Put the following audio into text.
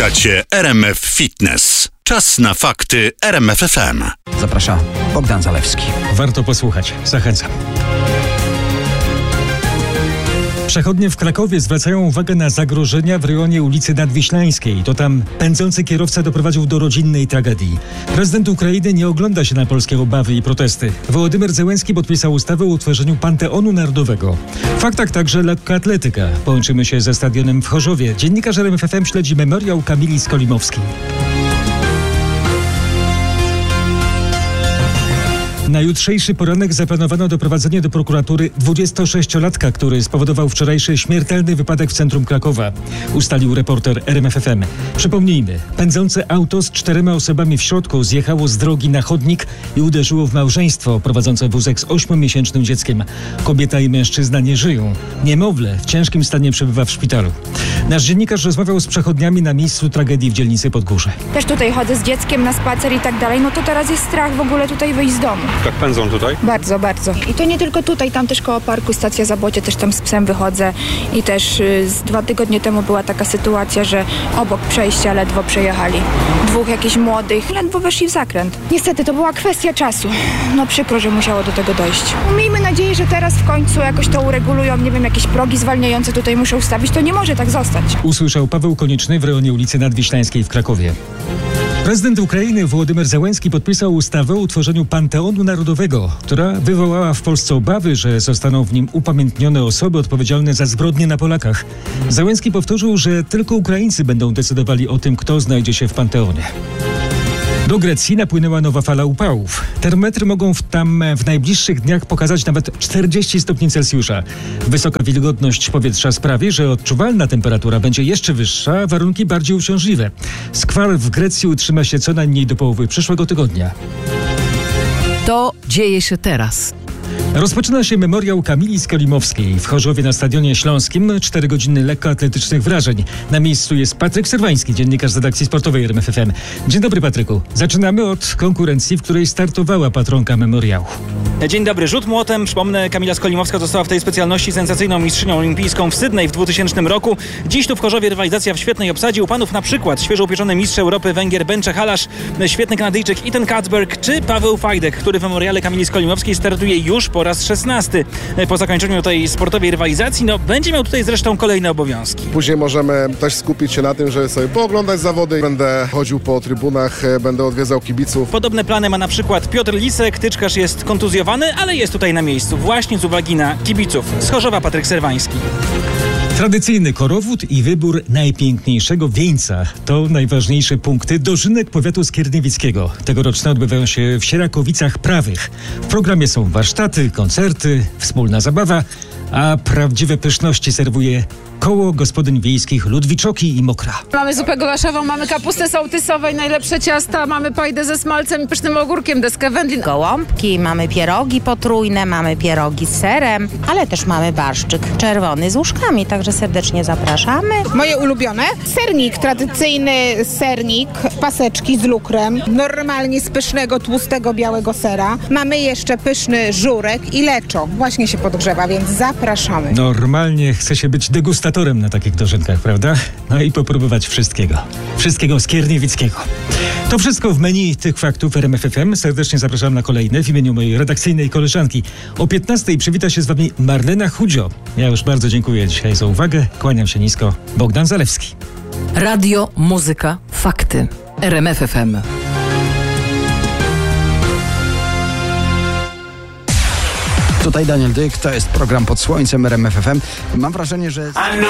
Słuchacie RMF Fitness. Czas na fakty RMF FM. Zaprasza Bogdan Zalewski. Warto posłuchać. Zachęcam. Przechodnie w Krakowie zwracają uwagę na zagrożenia w rejonie ulicy Nadwiślańskiej. To tam pędzący kierowca doprowadził do rodzinnej tragedii. Prezydent Ukrainy nie ogląda się na polskie obawy i protesty. Wołodymyr Zełenski podpisał ustawę o utworzeniu Panteonu Narodowego. W faktach także lekkoatletyka. Połączymy się ze stadionem w Chorzowie. Dziennikarz RMF FM śledzi memoriał Kamili Skolimowskiej. Na jutrzejszy poranek zaplanowano doprowadzenie do prokuratury 26-latka, który spowodował wczorajszy śmiertelny wypadek w centrum Krakowa, ustalił reporter RMF FM. Przypomnijmy, pędzące auto z 4 osobami w środku zjechało z drogi na chodnik i uderzyło w małżeństwo prowadzące wózek z 8-miesięcznym dzieckiem. Kobieta i mężczyzna nie żyją. Niemowlę w ciężkim stanie przebywa w szpitalu. Nasz dziennikarz rozmawiał z przechodniami na miejscu tragedii w dzielnicy Podgórze. Też tutaj chodzę z dzieckiem na spacer i tak dalej, no to teraz jest strach w ogóle tutaj wyjść z domu. Tak pędzą tutaj? Bardzo, bardzo. I to nie tylko tutaj, tam też koło parku Stacja Zabocie, też tam z psem wychodzę i też z 2 tygodnie temu była taka sytuacja, że obok przejścia ledwo przejechali. 2 jakichś młodych, ledwo weszli w zakręt. Niestety to była kwestia czasu. No przykro, że musiało do tego dojść. Miejmy nadzieję, że teraz w końcu jakoś to uregulują, nie wiem, jakieś progi zwalniające tutaj muszą ustawić, to nie może tak zostać. Usłyszał Paweł Konieczny w rejonie ulicy Nadwiślańskiej w Krakowie. Prezydent Ukrainy Wołodymyr Zełenski podpisał ustawę o utworzeniu Panteonu Narodowego, która wywołała w Polsce obawy, że zostaną w nim upamiętnione osoby odpowiedzialne za zbrodnie na Polakach. Zełenski powtórzył, że tylko Ukraińcy będą decydowali o tym, kto znajdzie się w Panteonie. Do Grecji napłynęła nowa fala upałów. Termometry mogą tam w najbliższych dniach pokazać nawet 40 stopni Celsjusza. Wysoka wilgotność powietrza sprawi, że odczuwalna temperatura będzie jeszcze wyższa, a warunki bardziej uciążliwe. Skwar w Grecji utrzyma się co najmniej do połowy przyszłego tygodnia. To dzieje się teraz. Rozpoczyna się memoriał Kamili Skolimowskiej w Chorzowie na Stadionie Śląskim. 4 godziny lekkoatletycznych wrażeń. Na miejscu jest Patryk Serwański, dziennikarz z redakcji sportowej RMF FM. Dzień dobry, Patryku. Zaczynamy od konkurencji, w której startowała patronka memoriału. Dzień dobry. Rzut młotem. Przypomnę, Kamila Skolimowska została w tej specjalności sensacyjną mistrzynią olimpijską w Sydney w 2000 roku. Dziś tu w Chorzowie rywalizacja w świetnej obsadzie. U panów na przykład świeżo upieczony mistrz Europy Węgier Bence Halasz, świetny Kanadyjczyk Ethan Katzberg czy Paweł Fajdek, który w memoriale Kamili Skolimowskiej startuje już po raz 16. Po zakończeniu tej sportowej rywalizacji, będzie miał tutaj zresztą kolejne obowiązki. Później możemy też skupić się na tym, żeby sobie pooglądać zawody. Będę chodził po trybunach, będę odwiedzał kibiców. Podobne plany ma na przykład Piotr Lisek. Tyczkarz jest kontuzjowany, ale jest tutaj na miejscu właśnie z uwagi na kibiców. Z Chorzowa Patryk Serwański. Tradycyjny korowód i wybór najpiękniejszego wieńca to najważniejsze punkty dożynek powiatu skierniewickiego. Tegoroczne odbywają się w Sierakowicach Prawych. W programie są warsztaty, koncerty, wspólna zabawa, a prawdziwe pyszności serwuje Koło Gospodyń Wiejskich Ludwiczoki i Mokra. Mamy zupę gulaszową, mamy kapustę sołtysową, najlepsze ciasta, mamy pajdę ze smalcem i pysznym ogórkiem, deskę wędlin. Gołąbki, mamy pierogi potrójne, mamy pierogi z serem, ale też mamy barszczyk czerwony z łóżkami, także serdecznie zapraszamy. Moje ulubione? Sernik, tradycyjny sernik, paseczki z lukrem, normalnie z pysznego, tłustego, białego sera. Mamy jeszcze pyszny żurek i leczo, właśnie się podgrzewa, więc zapraszamy. Normalnie chce się być degustatorem na takich dożynkach, prawda? No i popróbować wszystkiego. Wszystkiego skierniewickiego. To wszystko w menu tych faktów RMF FM. Serdecznie zapraszam na kolejne w imieniu mojej redakcyjnej koleżanki. O 15:00 przywita się z wami Marlena Chudzio. Ja już bardzo dziękuję dzisiaj za uwagę. Kłaniam się nisko. Bogdan Zalewski. Radio, muzyka, fakty. RMF FM. Tutaj Daniel Dyk, to jest program Pod Słońcem RMF FM. Mam wrażenie, że...